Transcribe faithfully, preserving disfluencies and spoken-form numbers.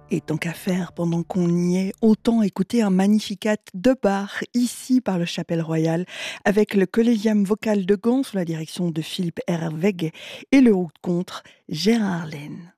Et tant qu'à faire, pendant qu'on y est, autant écouter un Magnificat de Bach, ici par le Chapelle Royale, avec le Collegium vocal de Gand sous la direction de Philippe Herwegh et le haut contre Gérard Laine.